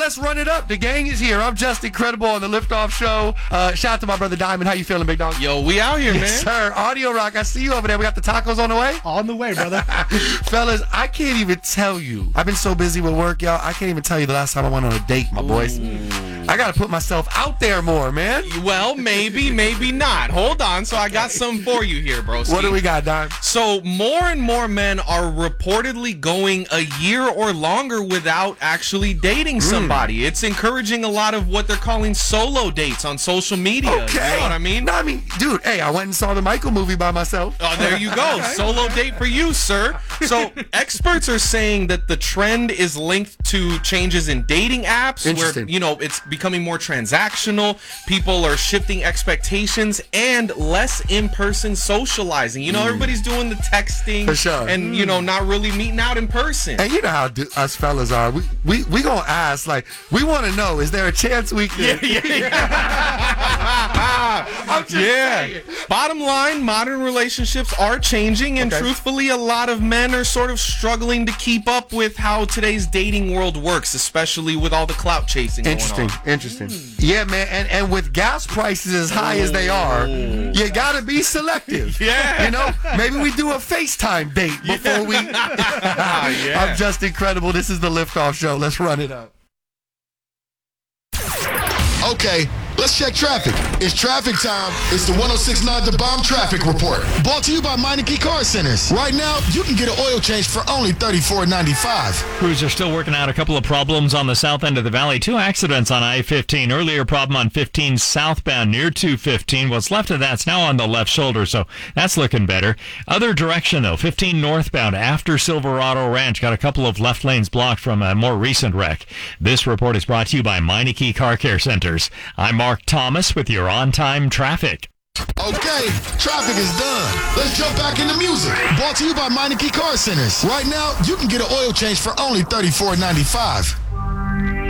let's run it up. The gang is here. I'm just incredible on the Liftoff Show. Shout out to my brother Diamond. How you feeling, big dog? Yo, we out here, man. Yes, sir. Audio Rock, I see you over there. We got the tacos on the way? On the way, brother. Fellas, I can't even tell you. I've been so busy with work, y'all. I can't even tell you the last time I went on a date, my boys. I got to put myself out there more, man. Well, maybe not. Hold on. So I got some for you here, bro. What do we got, Dime? So more and more men are reportedly going a year or longer without actually dating somebody. It's encouraging a lot of what they're calling solo dates on social media. Okay. You know what I mean? No, I mean, dude, hey, I went and saw the Michael movie by myself. Oh, there you go. Solo date for you, sir. So experts are saying that the trend is linked to changes in dating apps where, you know, it's becoming more transactional. People are shifting expectations and less in-person socializing. You know, everybody's doing the texting For sure. and, you know, not really meeting out in person. And you know how us fellas are. We gonna ask, like, we want to know, is there a chance we can? I'm just saying. Bottom line, modern relationships are changing, and truthfully, a lot of men are sort of struggling to keep up with how today's dating world works, especially with all the clout chasing going on. Interesting. Yeah, man, and with gas prices as high as they are, you gotta be selective. Yeah. You know, maybe we do a FaceTime date before we. I'm just incredible. This is the Liftoff Show. Let's run it up. Okay, let's check traffic. It's traffic time. It's the 106.9 The Bomb Traffic Report. Brought to you by Meineke Car Centers. Right now, you can get an oil change for only $34.95. Crews are still working out a couple of problems on the south end of the valley. 2 accidents on I-15. Earlier problem on 15 southbound near 215. What's left of that's now on the left shoulder, so that's looking better. Other direction, though, 15 northbound after Silverado Ranch. Got a couple of left lanes blocked from a more recent wreck. This report is brought to you by Meineke Car Care Centers. I'm Mark Thomas with your on-time traffic. Okay, traffic is done. Let's jump back into music. Brought to you by Meineke Car Centers. Right now, you can get an oil change for only $34.95.